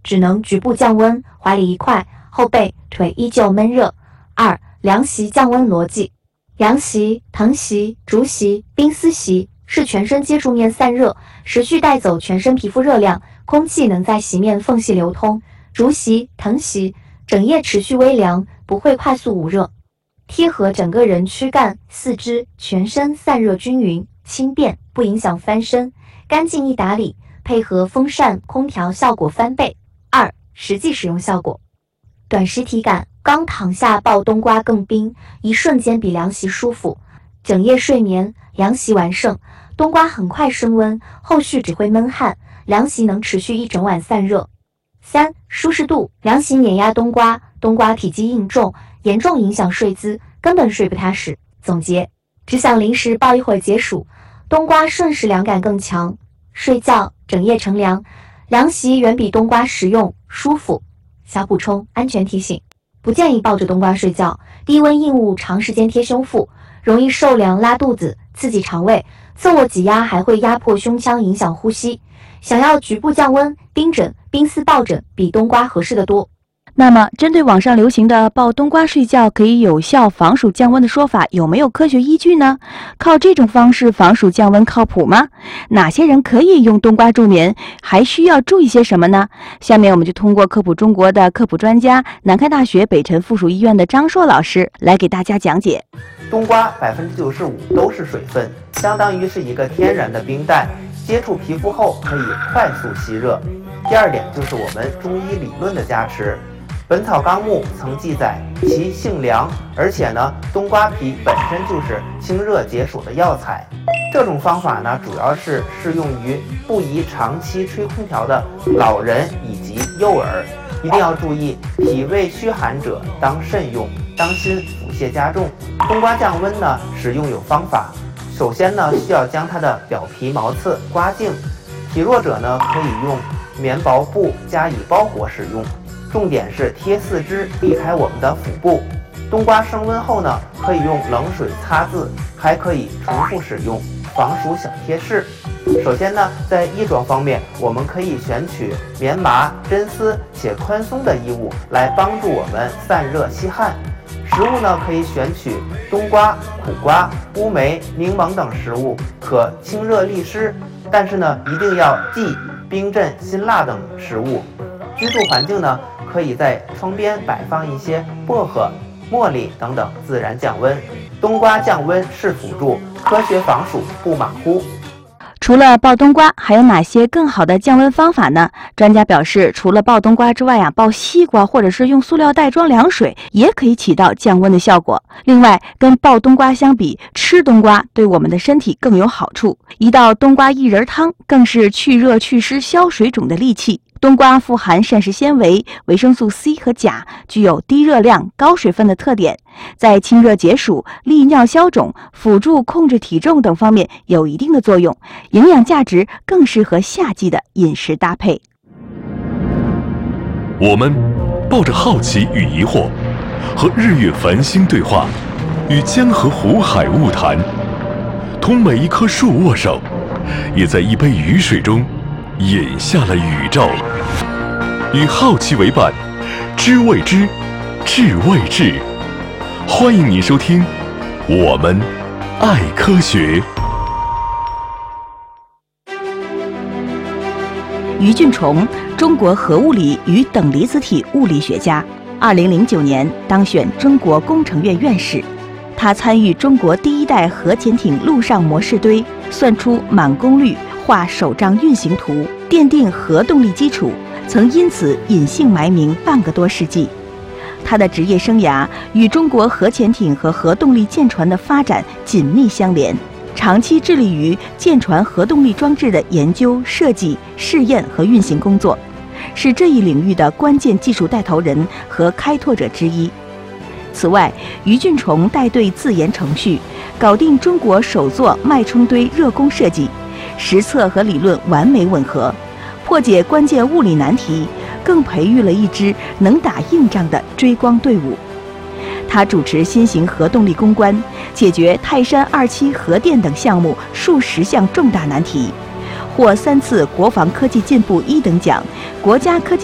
只能局部降温，怀里一块，后背、腿依旧闷热。2. 凉席降温逻辑。凉席、藤席、竹席、冰丝席是全身接触面散热，持续带走全身皮肤热量，空气能在席面缝隙流通。竹席、藤席整夜持续微凉，不会快速捂热，贴合整个人躯干、四肢、全身散热均匀、轻便，不影响翻身，干净易打理，配合风扇、空调效果翻倍。2. 实际使用效果。短时体感，刚躺下抱冬瓜更冰，一瞬间比凉席舒服。整夜睡眠，凉席完胜。冬瓜很快升温，后续只会闷汗，凉席能持续一整晚散热。3. 舒适度，凉席碾压冬瓜，冬瓜体积硬重，严重影响睡姿，根本睡不踏实。总结，只想临时抱一会儿解暑，冬瓜瞬时凉感更强，睡觉整夜乘凉，凉席远比冬瓜实用舒服。小补充，安全提醒，不建议抱着冬瓜睡觉，低温硬物长时间贴胸腹，容易受凉拉肚子，刺激肠胃，侧卧挤压还会压迫胸腔，影响呼吸。想要局部降温，冰枕、冰丝抱枕比冬瓜合适的多。 那么，针对网上流行的抱冬瓜睡觉可以有效防暑降温的说法，有没有科学依据呢？靠这种方式防暑降温靠谱吗？哪些人可以用冬瓜助眠？还需要注意些什么呢？下面我们就通过科普中国的科普专家、南开大学北辰附属医院的张硕老师来给大家讲解。 冬瓜95%都是水分，相当于是一个天然的冰袋，接触皮肤后可以快速吸热。第二点就是我们中医理论的加持。本草纲目曾记载其性凉，而且呢，冬瓜皮本身就是清热解暑的药材。这种方法呢，主要是适用于不宜长期吹空调的老人以及幼儿。一定要注意，脾胃虚寒者当慎用，当心腹泻加重。冬瓜降温呢，使用有方法。首先呢，需要将它的表皮毛刺刮净，体弱者呢，可以用棉薄布加以包裹使用。重点是贴四肢，避开我们的腹部。冬瓜升温后呢，可以用冷水擦渍，还可以重复使用。防暑小贴士。首先呢，在衣装方面，我们可以选取棉麻、真丝且宽松的衣物来帮助我们散热吸汗。食物呢，可以选取冬瓜、苦瓜、乌梅、柠檬等食物，可清热利湿。但是呢，一定要忌冰镇、辛辣等食物。居住环境呢，可以在窗边摆放一些薄荷、茉莉等等，自然降温。冬瓜降温是辅助，科学防暑不马虎。 除了抱冬瓜，还有哪些更好的降温方法呢？专家表示，除了抱冬瓜之外抱西瓜或者是用塑料袋装凉水，也可以起到降温的效果。另外，跟抱冬瓜相比，吃冬瓜对我们的身体更有好处。一道冬瓜薏仁汤更是去热祛湿、消水肿的利器。冬瓜富含膳食纤维、维生素 C 和钾，具有低热量、高水分的特点，在清热解暑、利尿消肿、辅助控制体重等方面有一定的作用，营养价值更适合夏季的饮食搭配。 我们抱着好奇与疑惑，和日月繁星对话，与江河湖海物谈，同每一棵树握手，也在一杯雨水中饮下了宇宙。与好奇为伴，知未知，智未智。欢迎您收听我们爱科学。 于俊崇，中国核物理与等离子体物理学家，2009年当选中国工程院院士。他参与中国第一代核潜艇陆上模式堆，算出满功率，画首张运行图，奠定核动力基础，曾因此隐姓埋名半个多世纪。他的职业生涯与中国核潜艇和核动力舰船的发展紧密相连，长期致力于舰船核动力装置的研究、设计、试验和运行工作，是这一领域的关键技术带头人和开拓者之一。此外，于俊崇带队自研程序，搞定中国首座脉冲堆热工设计，实测和理论完美吻合，破解关键物理难题，更培育了一支能打硬仗的追光队伍。他主持新型核动力攻关，解决泰山2期核电等项目数十项重大难题，获3次国防科技进步1等奖、国家科技